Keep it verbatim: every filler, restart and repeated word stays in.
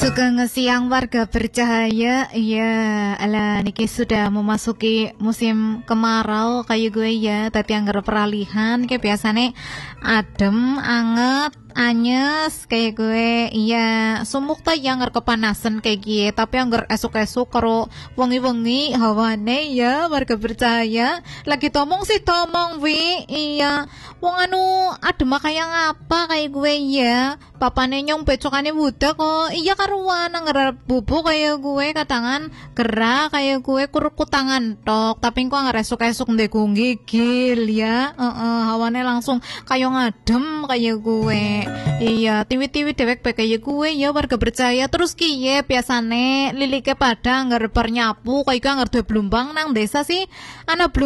Sugeng siang warga bercahaya. Ya, ala niki sudah memasuki musim kemarau kayak gue ya. Tadi anggar peralihan kayak biasanya adem, anget, anyes kayak gue. Iya, sumuk ta yang anggar kepanasan kayak gie. Tapi anggar esuk-esuk karo wengi-wengi hawane ya warga bercahaya. Lagi tomong sih tomong wi. Iya, wong anu adem kayak ngapa kayak gue ya. Papane nyong becokane budak kok. Iya karuan anggar bubuk kayak gue katangan gerak kayak gue kuruk tangan tok. Tapi kok anggar esuk-esuk ndek gigil ya. Heeh, hawane langsung kayak ngadem kayak gue. Iya, tiwi-tiwi dewek kayak gue ya warga bercahaya. Terus kiye biasane lilike pada anggar bar nyapu kayak gue anggar duwe blumbang nang desa sih. Ana